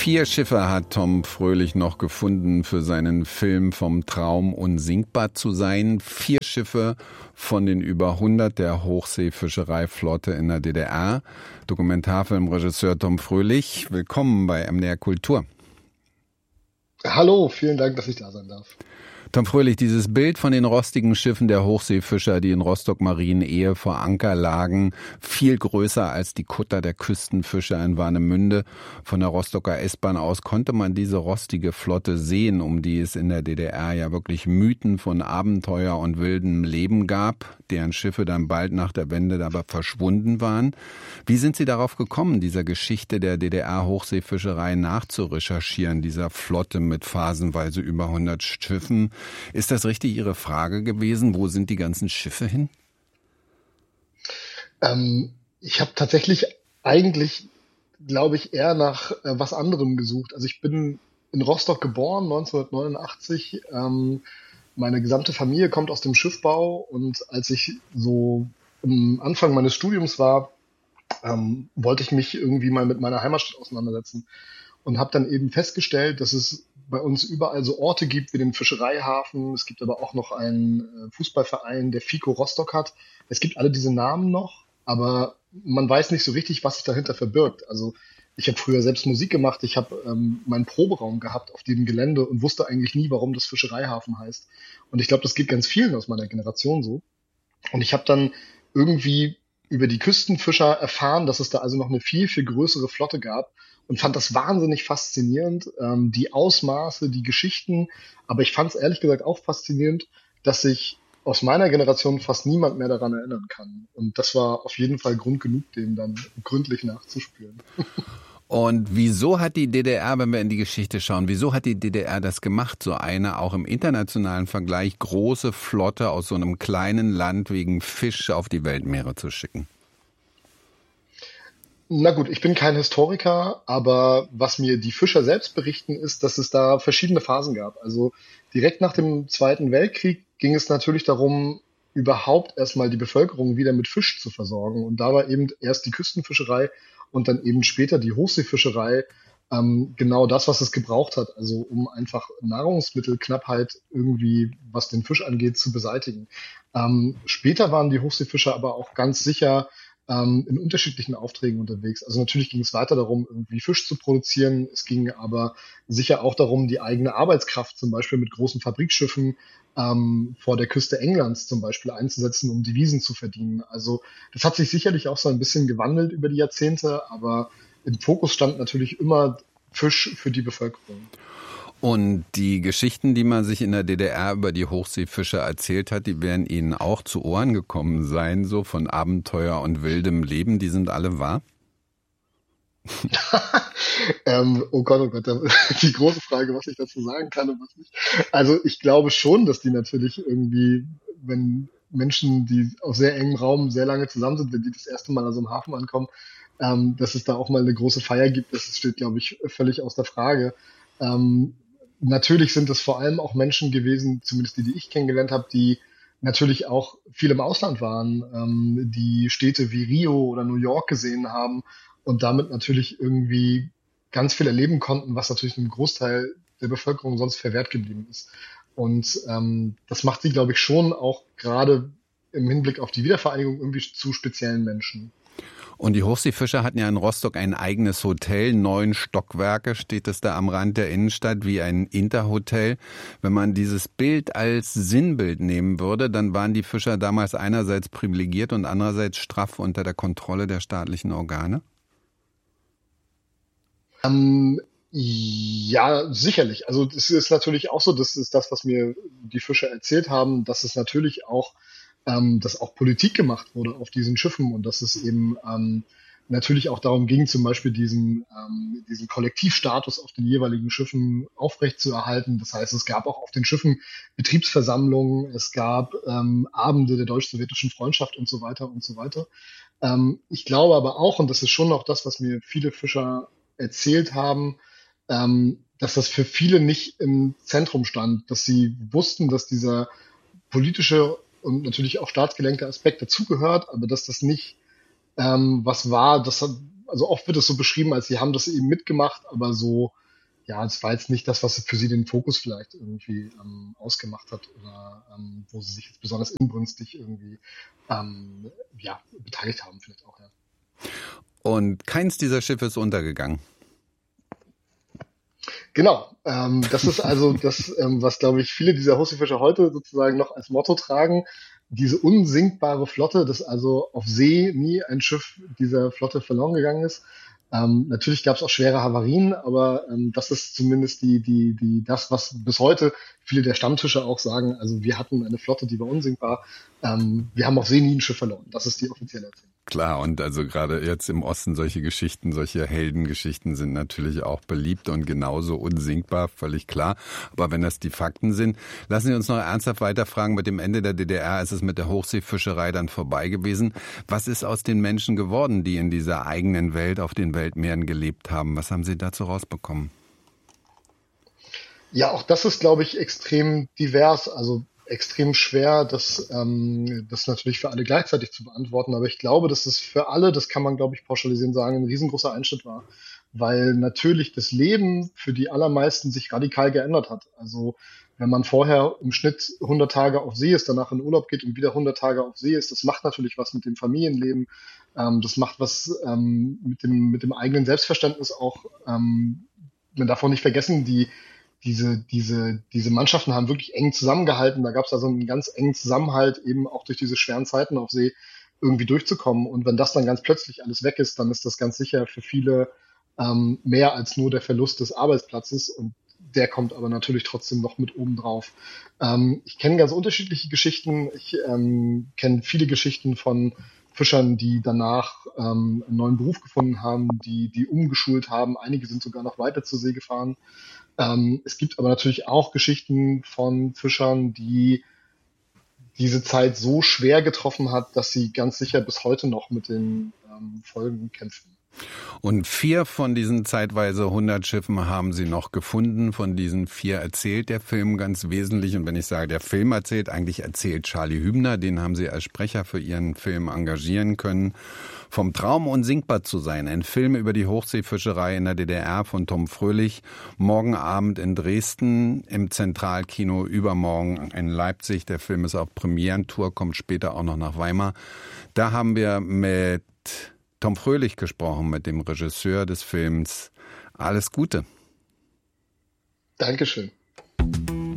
4 Schiffe hat Tom Fröhlich noch gefunden für seinen Film Vom Traum unsinkbar zu sein. 4 Schiffe von den über 100 der Hochseefischereiflotte in der DDR. Dokumentarfilmregisseur Tom Fröhlich, willkommen bei MDR Kultur. Hallo, vielen Dank, dass ich da sein darf. Tom Fröhlich, dieses Bild von den rostigen Schiffen der Hochseefischer, die in Rostock-Marienehe vor Anker lagen, viel größer als die Kutter der Küstenfischer in Warnemünde. Von der Rostocker S-Bahn aus konnte man diese rostige Flotte sehen, um die es in der DDR ja wirklich Mythen von Abenteuer und wildem Leben gab, deren Schiffe dann bald nach der Wende aber verschwunden waren. Wie sind Sie darauf gekommen, dieser Geschichte der DDR-Hochseefischerei nachzurecherchieren, dieser Flotte mit phasenweise über 100 Schiffen? Ist das richtig Ihre Frage gewesen? Wo sind die ganzen Schiffe hin? Ich habe tatsächlich eigentlich, glaube ich, eher nach was anderem gesucht. Also ich bin in Rostock geboren, 1989. Meine gesamte Familie kommt aus dem Schiffbau und als ich so am Anfang meines Studiums war, wollte ich mich irgendwie mal mit meiner Heimatstadt auseinandersetzen und habe dann eben festgestellt, dass es bei uns überall so Orte gibt wie den Fischereihafen. Es gibt aber auch noch einen Fußballverein, der FICO Rostock hat. Es gibt alle diese Namen noch, aber man weiß nicht so richtig, was sich dahinter verbirgt. Also ich habe früher selbst Musik gemacht. Ich habe meinen Proberaum gehabt auf dem Gelände und wusste eigentlich nie, warum das Fischereihafen heißt. Und ich glaube, das geht ganz vielen aus meiner Generation so. Und ich habe dann irgendwie über die Küstenfischer erfahren, dass es da also noch eine viel, viel größere Flotte gab und fand das wahnsinnig faszinierend, die Ausmaße, die Geschichten. Aber ich fand es ehrlich gesagt auch faszinierend, dass sich aus meiner Generation fast niemand mehr daran erinnern kann. Und das war auf jeden Fall Grund genug, dem dann gründlich nachzuspüren. Und wieso hat die DDR, wenn wir in die Geschichte schauen, wieso hat die DDR das gemacht, so eine auch im internationalen Vergleich große Flotte aus so einem kleinen Land wegen Fisch auf die Weltmeere zu schicken? Na gut, ich bin kein Historiker, aber was mir die Fischer selbst berichten, ist, dass es da verschiedene Phasen gab. Also direkt nach dem Zweiten Weltkrieg ging es natürlich darum, überhaupt erstmal die Bevölkerung wieder mit Fisch zu versorgen. Und da war eben erst die Küstenfischerei und dann eben später die Hochseefischerei genau das, was es gebraucht hat. Also um einfach Nahrungsmittelknappheit irgendwie, was den Fisch angeht, zu beseitigen. Später waren die Hochseefischer aber auch ganz sicher in unterschiedlichen Aufträgen unterwegs. Also natürlich ging es weiter darum, irgendwie Fisch zu produzieren. Es ging aber sicher auch darum, die eigene Arbeitskraft zum Beispiel mit großen Fabrikschiffen vor der Küste Englands zum Beispiel einzusetzen, um Devisen zu verdienen. Also das hat sich sicherlich auch so ein bisschen gewandelt über die Jahrzehnte, aber im Fokus stand natürlich immer Fisch für die Bevölkerung. Und die Geschichten, die man sich in der DDR über die Hochseefischer erzählt hat, die werden Ihnen auch zu Ohren gekommen sein, so von Abenteuer und wildem Leben, die sind alle wahr? Oh Gott, die große Frage, was ich dazu sagen kann und was nicht. Also ich glaube schon, dass die natürlich irgendwie, wenn Menschen, die auf sehr engem Raum sehr lange zusammen sind, wenn die das erste Mal an so einem Hafen ankommen, dass es da auch mal eine große Feier gibt, das steht, glaube ich, völlig außer Frage. Natürlich sind es vor allem auch Menschen gewesen, zumindest die ich kennengelernt habe, die natürlich auch viel im Ausland waren, die Städte wie Rio oder New York gesehen haben und damit natürlich irgendwie ganz viel erleben konnten, was natürlich einem Großteil der Bevölkerung sonst verwehrt geblieben ist. Und das macht sie, glaube ich, schon auch gerade im Hinblick auf die Wiedervereinigung irgendwie zu speziellen Menschen. Und die Hochseefischer hatten ja in Rostock ein eigenes Hotel, 9 Stockwerke steht es da am Rand der Innenstadt wie ein Interhotel. Wenn man dieses Bild als Sinnbild nehmen würde, dann waren die Fischer damals einerseits privilegiert und andererseits straff unter der Kontrolle der staatlichen Organe? Ja, sicherlich. Also das ist natürlich auch so, das ist das, was mir die Fischer erzählt haben, dass es natürlich auch dass auch Politik gemacht wurde auf diesen Schiffen und dass es eben natürlich auch darum ging, zum Beispiel diesen Kollektivstatus auf den jeweiligen Schiffen aufrechtzuerhalten. Das heißt, es gab auch auf den Schiffen Betriebsversammlungen, es gab Abende der deutsch-sowjetischen Freundschaft und so weiter und so weiter. Ich glaube aber auch, und das ist schon auch das, was mir viele Fischer erzählt haben, dass das für viele nicht im Zentrum stand, dass sie wussten, dass dieser politische und natürlich auch staatsgelenkter Aspekt dazugehört, aber dass das nicht was war, also oft wird es so beschrieben, als sie haben das eben mitgemacht, aber so, ja, es war jetzt nicht das, was für sie den Fokus vielleicht irgendwie ausgemacht hat oder wo sie sich jetzt besonders inbrünstig irgendwie ja, beteiligt haben, vielleicht auch, ja. Und keins dieser Schiffe ist untergegangen. Genau, das ist also das, was, glaube ich, viele dieser Hochseefischer heute sozusagen noch als Motto tragen. Diese unsinkbare Flotte, dass also auf See nie ein Schiff dieser Flotte verloren gegangen ist. Natürlich gab es auch schwere Havarien, aber das ist zumindest das, was bis heute viele der Stammtische auch sagen. Also wir hatten eine Flotte, die war unsinkbar. Wir haben auf See nie ein Schiff verloren. Das ist die offizielle Erzählung. Klar, und also gerade jetzt im Osten solche Geschichten, solche Heldengeschichten sind natürlich auch beliebt und genauso unsinkbar, völlig klar. Aber wenn das die Fakten sind, lassen Sie uns noch ernsthaft weiterfragen. Mit dem Ende der DDR ist es mit der Hochseefischerei dann vorbei gewesen. Was ist aus den Menschen geworden, die in dieser eigenen Welt auf den Weltmeeren gelebt haben? Was haben Sie dazu rausbekommen? Ja, auch das ist, glaube ich, extrem divers. Also extrem schwer, das natürlich für alle gleichzeitig zu beantworten. Aber ich glaube, dass es für alle, das kann man, glaube ich, pauschalisieren sagen, ein riesengroßer Einschnitt war. Weil natürlich das Leben für die allermeisten sich radikal geändert hat. Also wenn man vorher im Schnitt 100 Tage auf See ist, danach in Urlaub geht und wieder 100 Tage auf See ist, das macht natürlich was mit dem Familienleben. Das macht was mit dem eigenen Selbstverständnis auch. Man darf auch nicht vergessen, diese Mannschaften haben wirklich eng zusammengehalten. Da gab es also einen ganz engen Zusammenhalt, eben auch durch diese schweren Zeiten auf See irgendwie durchzukommen. Und wenn das dann ganz plötzlich alles weg ist, dann ist das ganz sicher für viele mehr als nur der Verlust des Arbeitsplatzes. Und der kommt aber natürlich trotzdem noch mit oben drauf. Ich kenne ganz unterschiedliche Geschichten. Ich kenne viele Geschichten von Fischern, die danach einen neuen Beruf gefunden haben, die umgeschult haben. Einige sind sogar noch weiter zur See gefahren. Es gibt aber natürlich auch Geschichten von Fischern, die diese Zeit so schwer getroffen hat, dass sie ganz sicher bis heute noch mit den Folgen kämpfen. Und 4 von diesen zeitweise 100 Schiffen haben Sie noch gefunden. Von diesen 4 erzählt der Film ganz wesentlich. Und wenn ich sage, der Film erzählt, eigentlich erzählt Charlie Hübner. Den haben Sie als Sprecher für Ihren Film engagieren können. Vom Traum unsinkbar zu sein. Ein Film über die Hochseefischerei in der DDR von Tom Fröhlich. Morgen Abend in Dresden, im Zentralkino, übermorgen in Leipzig. Der Film ist auf Premierentour, kommt später auch noch nach Weimar. Da haben wir mit Tom Fröhlich gesprochen, mit dem Regisseur des Films. Alles Gute. Dankeschön.